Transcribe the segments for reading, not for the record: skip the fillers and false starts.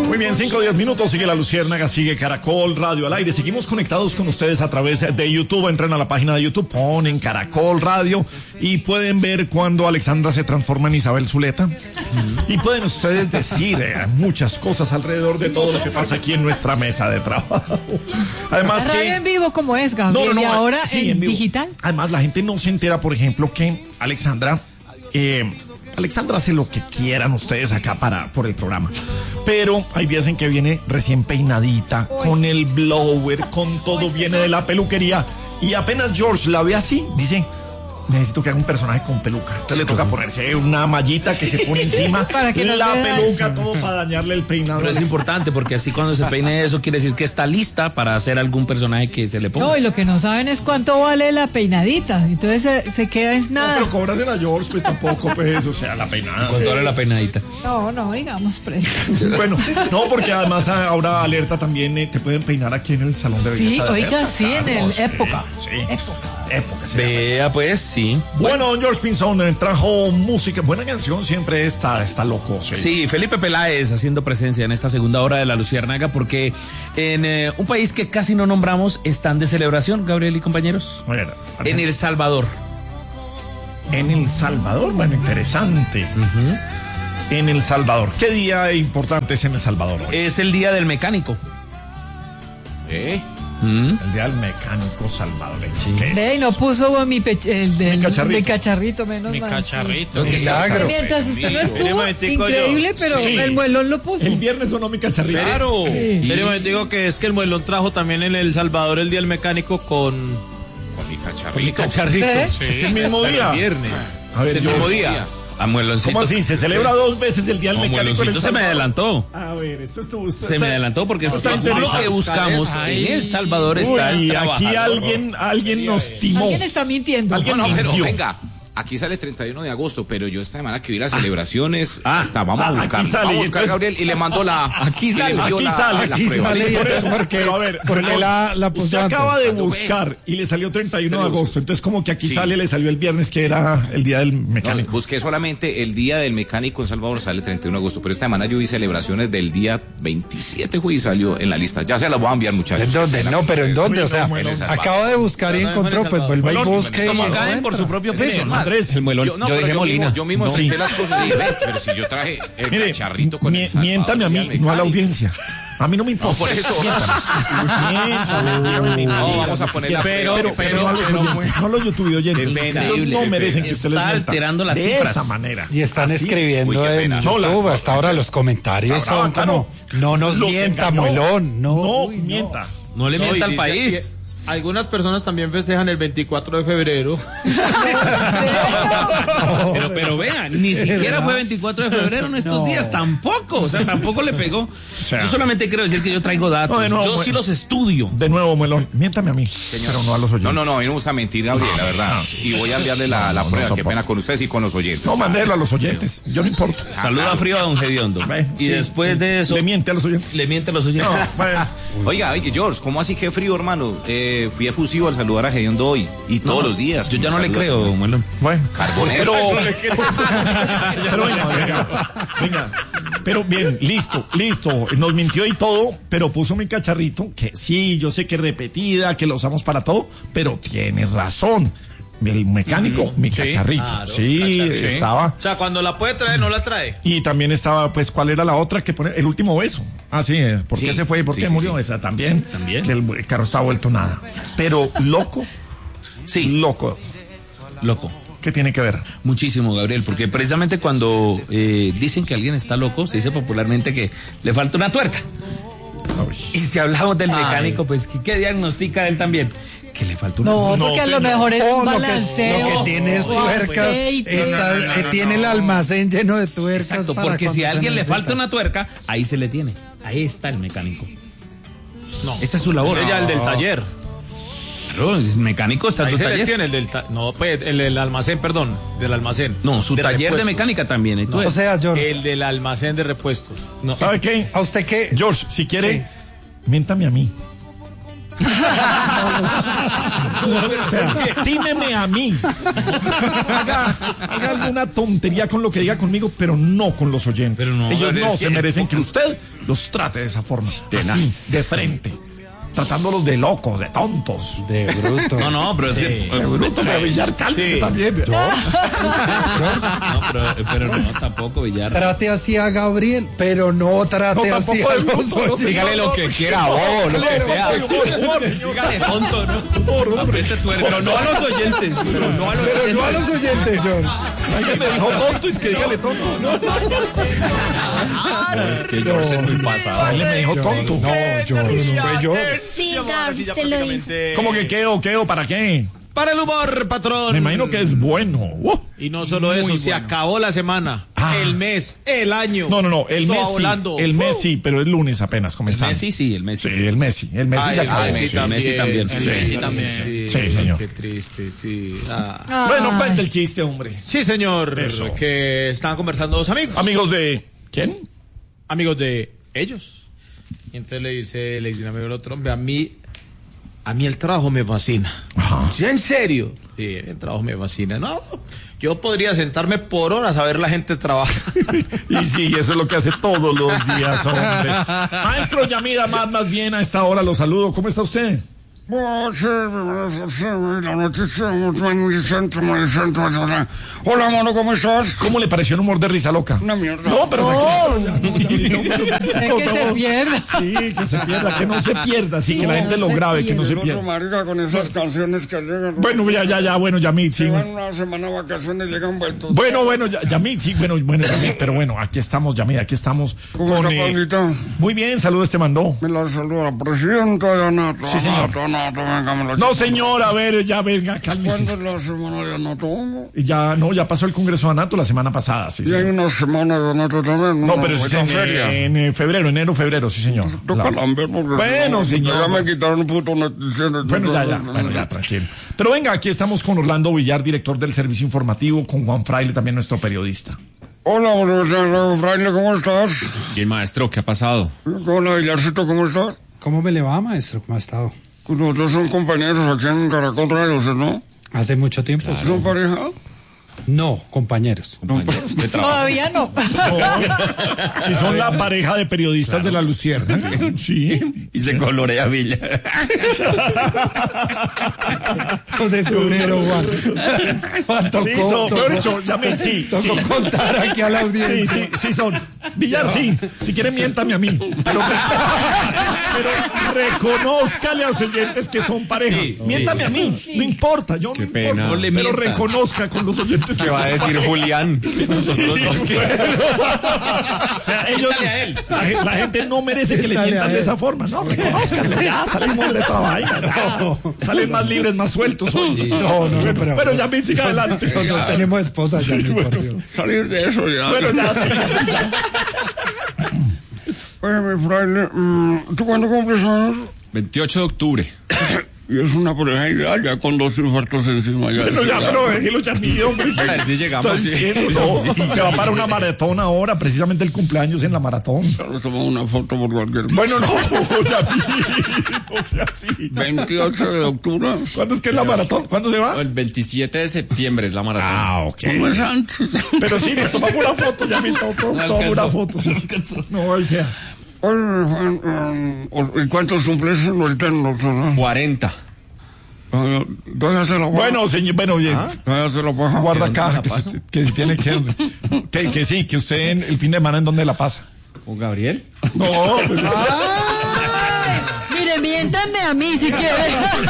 Muy bien, 5-10 minutos, sigue La Luciérnaga, sigue Caracol Radio al aire. Seguimos conectados con ustedes a través de YouTube. Entren a la página de YouTube, ponen Caracol Radio y pueden ver cuando Alexandra se transforma en Isabel Zuleta. Y pueden ustedes decir muchas cosas alrededor de todo lo que pasa aquí en nuestra mesa de trabajo. Además radio en vivo como es, Gabriel, y ahora sí, en digital. Además, la gente no se entera, por ejemplo, que Alexandra hace lo que quieran ustedes acá por el programa. Pero hay días en que viene recién peinadita, con el blower, con todo, viene de la peluquería. Y apenas George la ve así, dice: necesito que haga un personaje con peluca. Entonces le toca ponerse una mallita que se pone encima, para que la peluca, todo para dañarle el peinado. Pero es importante porque así cuando se peine eso quiere decir que está lista para hacer algún personaje que se le ponga. No, y lo que no saben es cuánto vale la peinadita. Entonces se queda en nada. No, pero cóbrale a George, pues tampoco, pues, o sea, la peinada. ¿Cuánto vale la peinadita? No, digamos precios. Bueno, no, porque además ahora Alerta también te pueden peinar aquí en el salón de belleza. Sí, de oiga, Alerta, sí, claro, en el sí, época. Sí. Época. Vea, pues, sí. Bueno, George Pinzón trajo música, buena canción, siempre está loco. Sí, Felipe Peláez haciendo presencia en esta segunda hora de La Luciérnaga, porque en un país que casi no nombramos están de celebración, Gabriel y compañeros. Bueno, en El Salvador. En El Salvador, bueno, interesante. En El Salvador. ¿Qué día importante es en El Salvador hoy? Es el Día del Mecánico. El Día del Mecánico salvadoreño. Sí. Ve, y no puso mi cacharrito, menos mi mal. cacharrito. Sí. Milagro. Mientras usted no estuvo, increíble, pero sí. el muelón lo puso. El viernes sonó mi cacharrito. Claro. Sí. Pero digo que es que el muelón trajo también en El Salvador el Día del Mecánico con mi cacharrito. mi cacharrito. ¿Eh? Sí. Es el mismo día. El viernes. A ver, es el mismo día. A Mueloncito. ¿Cómo así? ¿Se celebra 2 veces el Día del No, Mecánico? Mueloncito se me adelantó. A ver, esto Se me adelantó porque está según lo que buscamos en El Salvador está el aquí trabajador. alguien nos timó. Alguien está mintiendo. Alguien No, pero mintió. venga. Aquí sale 31 de agosto, pero yo esta semana que vi las celebraciones, vamos a buscar. aquí sale, Vamos a buscar, entonces- Gabriel, y le mando la. Aquí sale, le envío aquí la sale, prueba. Por eso, pero a ver, porque la usted puso acaba antes. de buscar y le salió 31 de agosto, entonces como que aquí sale, le salió el viernes que era el Día del No, Mecánico. busqué solamente el Día del Mecánico en Salvador, sale 31 de agosto, pero esta semana yo vi celebraciones del día 27, güey, y salió en la lista. Ya se las voy a enviar, muchachos. ¿En dónde? No, pero ¿en dónde? O sea, acabo de buscar y encontró, pues vuelva y busque. Como y caen por encuentra. su propio peso, ¿no? Andrés, el muelón. Yo dije Molina. Yo mismo No. senté las cosas y dije, pero si yo traje el mire, cacharrito con el Salvador, miéntame a Día mí, del no a la Mecánico. audiencia. A mí no me importa. No, por eso. Miéntame. No, vamos a poner la Pero no a los oyentes, no a los YouTube oyentes. Ellos no merecen que usted les Está mienta alterando las de cifras. esa manera. Y están Así. escribiendo Uy, qué en pena. YouTube, hasta ahora los comentarios Brava, son claro. como, no nos Los mienta, engañó. muelón, no. No, Uy, mienta. No le mienta al país. Algunas personas también festejan el 24 de febrero. Pero vean, ni siquiera fue 24 de febrero en estos días, tampoco, o sea, tampoco le pegó. sea, yo solamente quiero decir que yo traigo datos, no, de nuevo, yo sí los estudio. De nuevo, Melón, miéntame a mí, pero no a los oyentes. No, a mí no me gusta mentir, Gabriel, la verdad. Y voy a enviarle la prueba, qué soporto. pena con ustedes y con los oyentes. No, mandélo a los oyentes, yo no importa. Saluda frío a don Gediondo. Y Sí. después de eso, Le miente a los oyentes. le miente a los oyentes. Bueno, Oiga, George, ¿cómo así que frío, hermano? Fui efusivo al saludar a Gediondo hoy. Y todos los días. Yo ya me no le saluda, creo, señor. Muelón. bueno. Carbonero. Pero venga. Pero bien, listo. Nos mintió y todo, pero puso mi cacharrito, que sí, yo sé que repetida, que lo usamos para todo, pero tiene razón. El mecánico, mi cacharrito. Claro, Sí, cacharrito. estaba. O sea, cuando la puede traer, no la trae. Y también estaba, pues, ¿cuál era la otra que pone? El último beso. Ah, sí, ¿por qué Sí, se fue? ¿Por sí, qué sí, murió? sí. Esa también. Sí, también. Que el carro estaba vuelto nada. Pero loco, loco. ¿Qué tiene que ver? Muchísimo, Gabriel, porque precisamente cuando dicen que alguien está loco, se dice popularmente que le falta una tuerca. Y si hablamos del mecánico, pues, ¿qué diagnostica él también? Que le falta una No, porque a lo mejor es un Lo balanceo. que tiene es o tuercas, aceite. tiene el almacén lleno de tuercas. Exacto, para porque si a cuando alguien se le necesita. falta una tuerca, ahí se le tiene. Ahí está el mecánico. No. Esa es su labor. Ese ya el del taller. Claro, el mecánico está en Ahí su se le taller. tiene el del no, pues el del almacén, perdón, del almacén. No, su De taller de repuestos. mecánica también. Entonces, O sea, George, El del almacén de repuestos. no, ¿Sabe qué? ¿a usted qué? George, si quiere, Sí. miéntame a mí. O sea, tímeme a mí. Haga alguna tontería con lo que diga conmigo, pero no con los oyentes. Ellos no se merecen que usted los trate de esa forma. Así, de frente. Tratándolos de locos, de tontos. De bruto. No, pero es que... De bruto, de Villar, cálmese también. No, pero no, tampoco, Villar. Trate así a Gabriel, pero no trate así a los oyentes. Dígale lo que quiera, bobo, lo que sea. Dígale tonto, ¿no? Pero no a los oyentes. Pero no a los oyentes, John. Alguien me dijo tonto, es que dígale tonto. Es que yo sé muy pasado. Alguien me dijo tonto. No, John. Fue yo. Sí, Así Gabs, ya te lo digo. prácticamente- ¿Cómo que quedo? ¿Para qué? Para el humor, patrón. Me imagino que es bueno. Y no solo eso, se acabó la semana, el mes, el año. No, el Esto mes va sí. volando. El mes sí, pero es lunes apenas comenzando. Messi sí, el Messi. Sí, el Messi. El Messi se acabó. Messi también. El Sí, Messi sí, también. Sí, señor. Qué triste, sí. Bueno, cuenta el chiste, hombre. Sí, señor. Eso. Que estaban conversando dos amigos. Amigos de... ¿Quién? Amigos de ellos. Y entonces le dice un amigo al otro, hombre, a mí el trabajo me fascina. Ajá. ¿Sí, en serio? Sí, el trabajo me fascina. No, yo podría sentarme por horas a ver la gente trabajar. Y sí, eso es lo que hace todos los días, hombre. Maestro Yamida, más bien a esta hora lo saludo. ¿Cómo está usted? La noticia, hola, mano, ¿cómo estás? ¿Cómo le pareció el humor de Risa Loca? Una mierda. No, pero Es que se pierda. Sí, que se pierda, que no se pierda, sí, que la gente lo grabe, que no se El otro pierda. marica con esas canciones que llegan. Bueno, bueno, Yamid, sí. Llevan una semana de vacaciones, llegan vueltos. Bueno, Yamid, sí, bueno, Yamid, pero bueno, aquí estamos, Yamid, aquí estamos. ¿Cómo está, Pablito? Muy bien, saludos te mandó. Me la saluda la presidenta de Anato. Sí, señor. Anato, venga, me la No, quito. señor, a ver, ya venga, cálmese. ¿Cuándo es la semana de Anato? Y ya pasó el Congreso de Anato la semana pasada, sí, Y hay señor. una semana de Anato también. No, pero es feria. en febrero, enero-febrero, sí, señor. Toca lamber porque Bueno, si no, señor. ya me quitaron un puto noticiero. Bueno, ya, tranquilo. Pero venga, aquí estamos con Orlando Villar, director del Servicio Informativo, con Juan Fraile, también nuestro periodista. Hola, profesor Fraile, ¿cómo estás? Y el maestro, ¿qué ha pasado? Hola, Villarcito, ¿cómo estás? ¿Cómo me le va, maestro? ¿Cómo ha estado? Pues nosotros son compañeros aquí en Caracol Radio, ¿no? Hace mucho tiempo. ¿Sí? ¿Son pareja? No, compañeros. Compañeros de trabajo. Todavía no. Si son la pareja de periodistas de la Lucierna. Sí. Y se colorea Villa. Lo descubrieron, Juan. Juan tocó Sí, contar aquí a la audiencia. sí son. Villar, sí. Si quiere, miéntame a mí. Pero reconózcale a los oyentes que son pareja. Miéntame a mí. No importa, yo no pena. importa. No le Pero mienta. reconozca con los oyentes que ¿Qué va a son decir pareja. Julián? Nosotros dos que... O sea, ellos, la gente no merece que le Dale a mientan de él. esa forma. No, reconózcanlo. Ya salimos de esa vaina. ya. Salen más libres, más sueltos hoy. No, pero... Pero ya me siga adelante. Los dos tenemos esposas ya, mi por Dios. Salir de eso ya. Bueno, ya sí. Oye, mi fraile, ¿tú cuándo cumples años? 28 de octubre. Y es una pareja ideal, ya con dos infartos encima. Ya Pero déjelo ya mío, hombre. A ver si llegamos, Está sí. diciendo, no. Se va para una maratón ahora, precisamente el cumpleaños en la maratón. Nos tomamos una foto por cualquier... Bueno, no, ya no sea así. 28 de octubre. ¿Cuándo es que es la maratón? ¿Cuándo se va? El 27 de septiembre es la maratón. Ah, ok. Un mes antes. Pero sí, nos tomamos una foto, ya me tomamos una foto. Sí. No, ahí sea. Oye, Juan, ¿y cuántos cumples ahorita nosotros? 40. Déjase la paja. Bueno, señor, bueno, oye, Déjase la paja. guarda acá, que si tiene que sí, que usted el fin de semana en dónde la pasa. ¿Con Gabriel? No, pues, Mire, miéntanme a mí si quiere.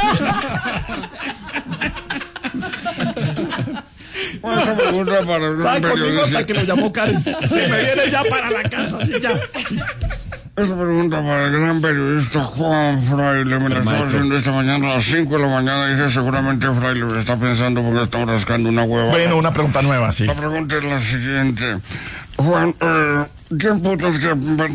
Esa pregunta para un está conmigo periodista. hasta que lo llamó Karen. Se me viene ya para la casa, sí, ya. Esa pregunta para el gran periodista Juan Fraile. Me la estaba haciendo esta mañana a las 5 de la mañana. Dije, seguramente Fraile me está pensando porque está rascando una hueva. Bueno, una pregunta nueva, sí. La pregunta es la siguiente. Juan, ¿quién putas que...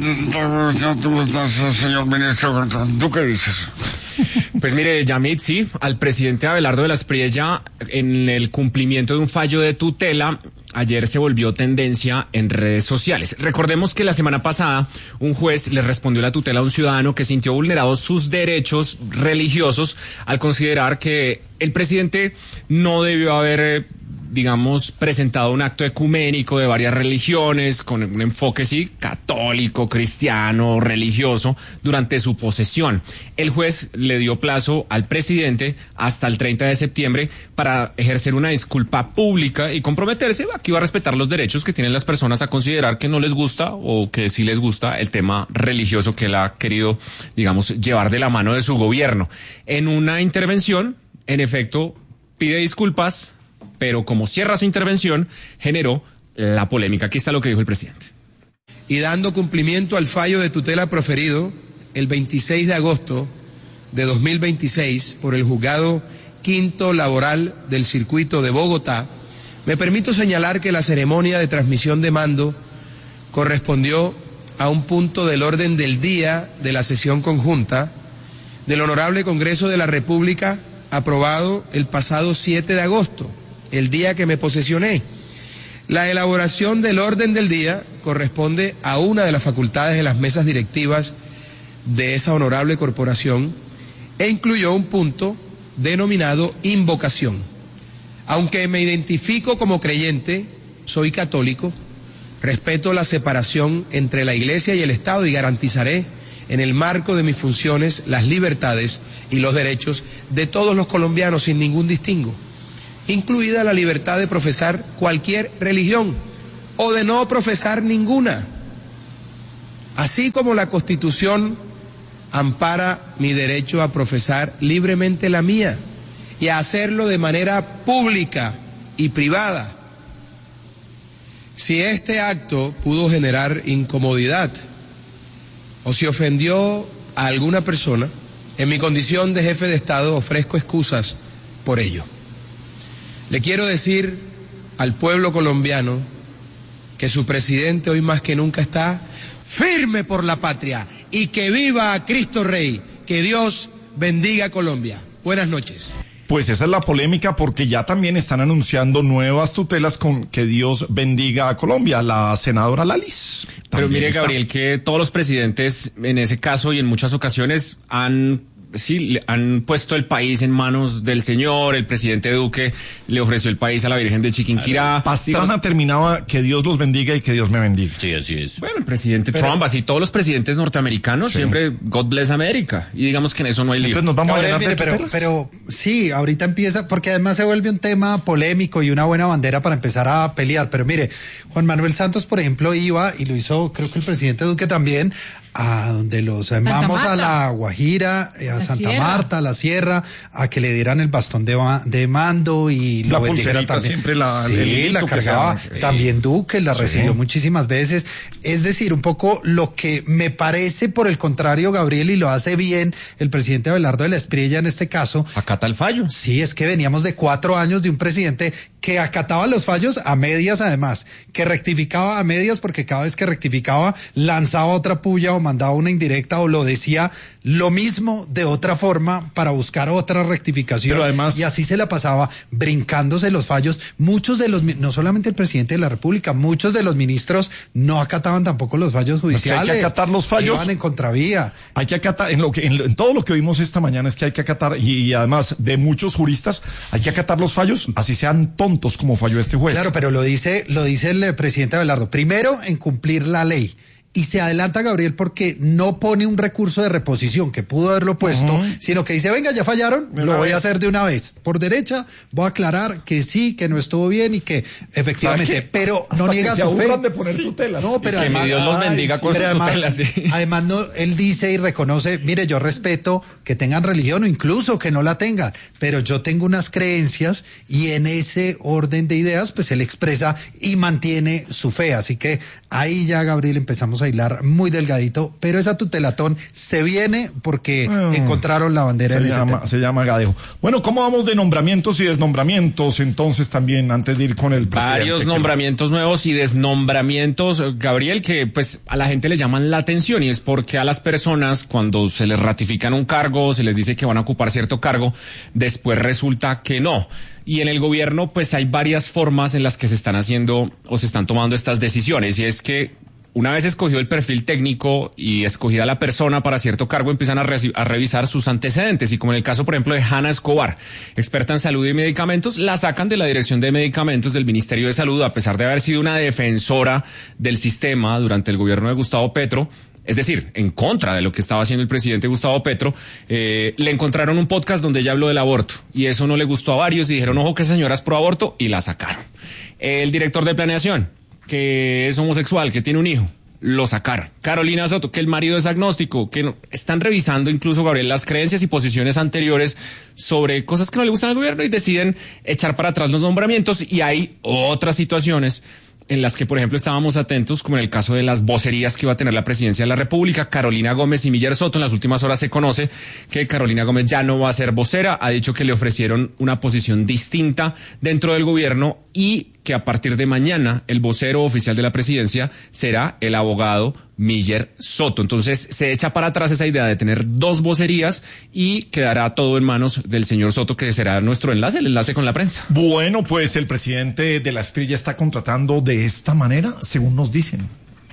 señor ministro? ¿Tú qué dices? Pues mire, Yamid, sí, al presidente Abelardo de la Espriella, en el cumplimiento de un fallo de tutela, ayer se volvió tendencia en redes sociales. Recordemos que la semana pasada un juez le respondió la tutela a un ciudadano que sintió vulnerados sus derechos religiosos al considerar que el presidente no debió haber presentado un acto ecuménico de varias religiones con un enfoque, católico, cristiano, religioso, durante su posesión. El juez le dio plazo al presidente hasta el 30 de septiembre para ejercer una disculpa pública y comprometerse a que iba a respetar los derechos que tienen las personas a considerar que no les gusta o que sí les gusta el tema religioso que él ha querido, llevar de la mano de su gobierno. En una intervención, en efecto, pide disculpas, pero como cierra su intervención, generó la polémica. Aquí está lo que dijo el presidente. Y dando cumplimiento al fallo de tutela proferido el 26 de agosto de 2026 por el Juzgado Quinto Laboral del Circuito de Bogotá, me permito señalar que la ceremonia de transmisión de mando correspondió a un punto del orden del día de la sesión conjunta del Honorable Congreso de la República aprobado el pasado 7 de agosto, el día que me posesioné. La elaboración del orden del día corresponde a una de las facultades de las mesas directivas de esa honorable corporación e incluyó un punto denominado invocación. Aunque me identifico como creyente, soy católico, respeto la separación entre la Iglesia y el Estado y garantizaré en el marco de mis funciones las libertades y los derechos de todos los colombianos sin ningún distingo, incluida la libertad de profesar cualquier religión o de no profesar ninguna, así como la Constitución ampara mi derecho a profesar libremente la mía y a hacerlo de manera pública y privada. Si este acto pudo generar incomodidad o si ofendió a alguna persona, en mi condición de jefe de Estado ofrezco excusas por ello. Le quiero decir al pueblo colombiano que su presidente hoy más que nunca está firme por la patria y que viva Cristo Rey, que Dios bendiga a Colombia. Buenas noches. Pues esa es la polémica porque ya también están anunciando nuevas tutelas con que Dios bendiga a Colombia, la senadora Lalis. Pero mire, Gabriel, que todos los presidentes en ese caso y en muchas ocasiones han puesto el país en manos del Señor. El presidente Duque le ofreció el país a la Virgen de Chiquinquirá. Pastrana terminaba que Dios los bendiga y que Dios me bendiga. Sí, así es. Bueno, el presidente Trump, así todos los presidentes norteamericanos, siempre God bless America. Y digamos que en eso no hay lío. Entonces nos vamos a llenar de pero sí, ahorita empieza, porque además se vuelve un tema polémico y una buena bandera para empezar a pelear. Pero mire, Juan Manuel Santos, por ejemplo, iba, y lo hizo, creo que el presidente Duque también, a donde los vamos a la Guajira, a Santa Marta, a la Sierra, a que le dieran el bastón de mando y la lo bendijeran también. Siempre la cargaba también Duque, la recibió muchísimas veces. Es decir, un poco lo que me parece, por el contrario, Gabriel, y lo hace bien el presidente Abelardo de la Espriella en este caso. Acata el fallo. Sí, es que veníamos de 4 años de un presidente que acataba los fallos a medias, además, que rectificaba a medias porque cada vez que rectificaba lanzaba otra puya o mandaba una indirecta o lo decía lo mismo de otra forma para buscar otra rectificación. Pero además, y así se la pasaba brincándose los fallos. Muchos de los, no solamente el presidente de la República, muchos de los ministros no acataban tampoco los fallos judiciales. Hay que acatar los fallos. Iban en contravía. Hay que acatar, en todo lo que oímos esta mañana es que hay que acatar, y además de muchos juristas, hay que acatar los fallos, así sean tontos como falló este juez. Claro, pero lo dice el presidente Abelardo. Primero, en cumplir la ley. Y se adelanta, Gabriel, porque no pone un recurso de reposición, que pudo haberlo puesto, sino que dice, venga, ya fallaron, lo voy a hacer de una vez. Por derecha, voy a aclarar que sí, que no estuvo bien y que efectivamente, pero no niega su fe. De poner tutelas. No, pero además, que Dios los bendiga con sus tutelas. Además, no, él dice y reconoce, mire, yo respeto que tengan religión o incluso que no la tengan, pero yo tengo unas creencias y en ese orden de ideas, pues él expresa y mantiene su fe. Así que ahí ya, Gabriel, empezamos a a hilar muy delgadito, pero esa tutelatón se viene porque encontraron la bandera en ese tema. Se llama Gadejo. Bueno, ¿cómo vamos de nombramientos y desnombramientos? Entonces también, antes de ir con el presidente. Varios nombramientos nuevos y desnombramientos, Gabriel, que pues a la gente le llaman la atención, y es porque a las personas cuando se les ratifican un cargo, se les dice que van a ocupar cierto cargo, después resulta que no. Y en el gobierno pues hay varias formas en las que se están haciendo o se están tomando estas decisiones, y es que una vez escogido el perfil técnico y escogida la persona para cierto cargo, empiezan a revisar sus antecedentes. Y como en el caso, por ejemplo, de Hanna Escobar, experta en salud y medicamentos, la sacan de la Dirección de Medicamentos del Ministerio de Salud, a pesar de haber sido una defensora del sistema durante el gobierno de Gustavo Petro. Es decir, en contra de lo que estaba haciendo el presidente Gustavo Petro. Le encontraron un podcast donde ella habló del aborto y eso no le gustó a varios y dijeron, ojo, que esa señora es pro aborto, y la sacaron. El director de planeación, que es homosexual, que tiene un hijo, lo sacaron. Carolina Soto, que el marido es agnóstico, que no, están revisando incluso, Gabriel, las creencias y posiciones anteriores sobre cosas que no le gustan al gobierno y deciden echar para atrás los nombramientos. Y hay otras situaciones en las que, por ejemplo, estábamos atentos, como en el caso de las vocerías que iba a tener la presidencia de la República. Carolina Gómez y Miller Soto, en las últimas horas se conoce que Carolina Gómez ya no va a ser vocera, ha dicho que le ofrecieron una posición distinta dentro del gobierno y que a partir de mañana el vocero oficial de la presidencia será el abogado Miller Soto. Entonces se echa para atrás esa idea de tener dos vocerías y quedará todo en manos del señor Soto, que será nuestro enlace, el enlace con la prensa. Bueno, pues el presidente de la SPRI ya está contratando de esta manera, según nos dicen.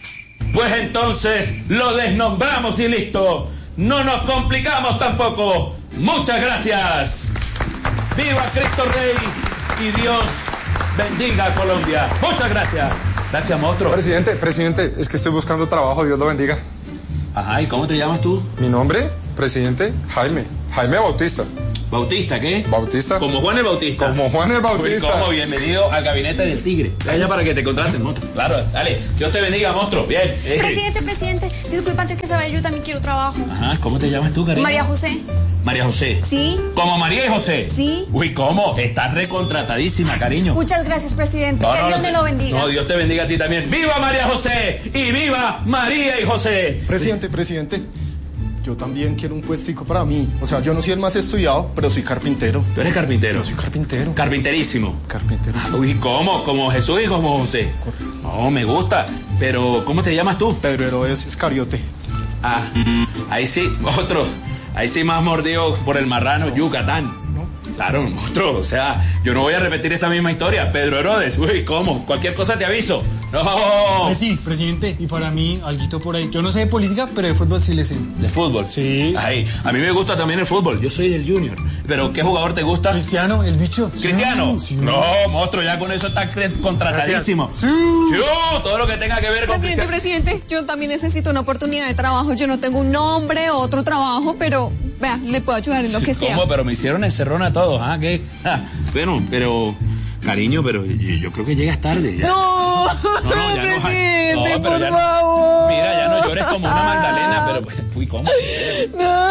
Pues entonces lo desnombramos y listo. No nos complicamos tampoco. Muchas gracias. ¡Viva Cristo Rey! Y Dios bendiga a Colombia. Muchas gracias. Gracias, monstruo. Presidente, es que estoy buscando trabajo, Dios lo bendiga. Ajá, ¿y cómo te llamas tú? Mi nombre, presidente, Jaime Bautista. ¿Bautista qué? Bautista. Como Juan el Bautista. Como Juan el Bautista. Como bienvenido al gabinete del tigre. Allá para que te contraten, monstruo. Claro, dale. Dios te bendiga, monstruo. Bien. Presidente, disculpa, antes que se vaya, yo también quiero trabajo. Ajá, ¿cómo te llamas tú, cariño? María José. María José. Sí. ¿Como María y José? Sí. Uy, ¿cómo? Estás recontratadísima, cariño. Muchas gracias, presidente. Que Dios me lo bendiga. No, Dios te bendiga a ti también. ¡Viva María José! ¡Y viva María y José! Presidente, yo también quiero un puestico para mí. O sea, yo no soy el más estudiado, pero soy carpintero. ¿Tú eres carpintero? Yo soy carpintero. Carpinterísimo. Carpintero. Uy, ¿cómo? ¿Como Jesús y como José? No, me gusta. Pero, ¿cómo te llamas tú? Pedro Herodes Iscariote. Ah, ahí sí, otro. Ahí sí más mordido por el marrano, Yucatán. Claro, monstruo, o sea, yo no voy a repetir esa misma historia. Pedro Herodes, uy, ¿cómo? Cualquier cosa te aviso. ¡No! Sí, presidente, y para mí, alguito por ahí. Yo no sé de política, pero de fútbol sí le sé. ¿De fútbol? Sí. Ay, a mí me gusta también el fútbol. Yo soy del Junior. ¿Pero qué jugador te gusta? Cristiano, el bicho. ¿Cristiano? Sí. No, monstruo, ya con eso está contratadísimo. Sí. Todo lo que tenga que ver con Cristiano. Presidente, yo también necesito una oportunidad de trabajo. Yo no tengo un nombre, otro trabajo, pero, vea, le puedo ayudar en lo que sea. ¿Cómo? Pero me hicieron encerrón a todos, ¿ah? ¿Qué? Bueno, pero... Cariño, pero yo creo que llegas tarde. Ya. No, ya presidente, no, pero por ya favor. Mira, ya no llores como una Magdalena, pero... Uy, ¿cómo? No.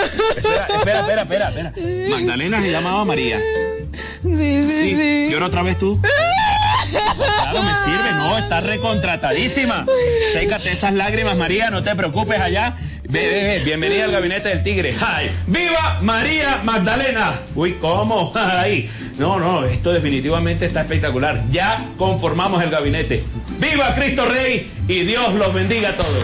Espera. Magdalena se llamaba María. Sí. ¿Llora otra vez tú? Claro, me sirve, no, estás recontratadísima. Sécate esas lágrimas, María, no te preocupes allá. Ve, bienvenida al gabinete del tigre. ¡Ay! ¡Viva María Magdalena! Uy, ¿cómo? ¡Ay! No, esto definitivamente está espectacular. Ya conformamos el gabinete. ¡Viva Cristo Rey! Y Dios los bendiga a todos.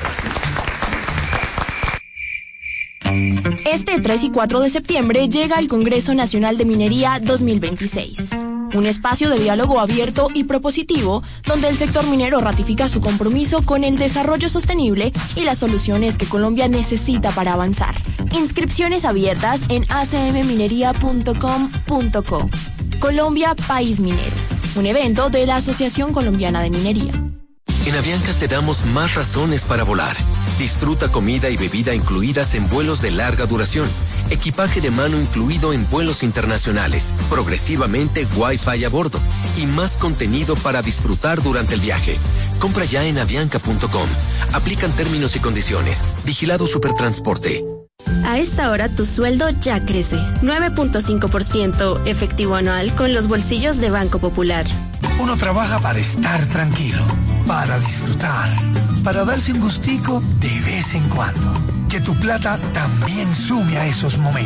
Este 3 y 4 de septiembre llega el Congreso Nacional de Minería 2026. Un espacio de diálogo abierto y propositivo donde el sector minero ratifica su compromiso con el desarrollo sostenible y las soluciones que Colombia necesita para avanzar. Inscripciones abiertas en acmminería.com.co. Colombia, país minero. Un evento de la Asociación Colombiana de Minería. En Avianca te damos más razones para volar. Disfruta comida y bebida incluidas en vuelos de larga duración. Equipaje de mano incluido en vuelos internacionales. Progresivamente Wi-Fi a bordo. Y más contenido para disfrutar durante el viaje. Compra ya en avianca.com. Aplican términos y condiciones. Vigilado Supertransporte. A esta hora tu sueldo ya crece. 9.5% efectivo anual con los bolsillos de Banco Popular. Uno trabaja para estar tranquilo, para disfrutar, para darse un gustico de vez en cuando. Que tu plata también sume a esos momentos.